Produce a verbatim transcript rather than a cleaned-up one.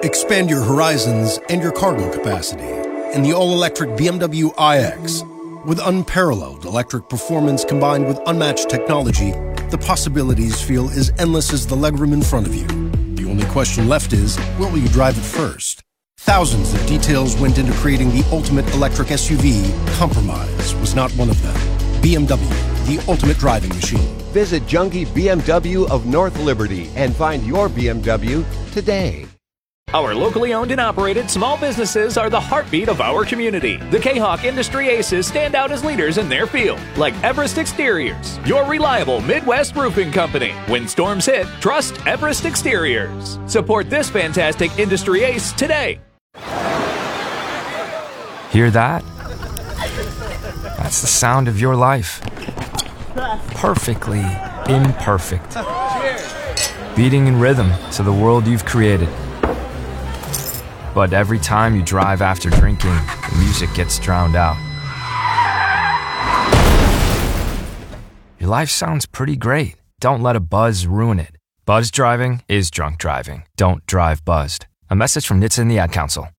Expand your horizons and your cargo capacity in the all-electric B M W iX. With unparalleled electric performance combined with unmatched technology, the possibilities feel as endless as the legroom in front of you. The only question left is, where will you drive it first? Thousands of details went into creating the ultimate electric S U V. Compromise was not one of them. B M W, the ultimate driving machine. Visit Junkie B M W of North Liberty and find your B M W today. Our locally owned and operated small businesses are the heartbeat of our community. The K-Hawk Industry Aces stand out as leaders in their field, like Everest Exteriors, your reliable Midwest roofing company. When storms hit, trust Everest Exteriors. Support this fantastic industry ace today. Hear that? That's the sound of your life. Perfectly imperfect. Beating in rhythm to the world you've created. But every time you drive after drinking, the music gets drowned out. Your life sounds pretty great. Don't let a buzz ruin it. Buzz driving is drunk driving. Don't drive buzzed. A message from N H T S A and the Ad Council.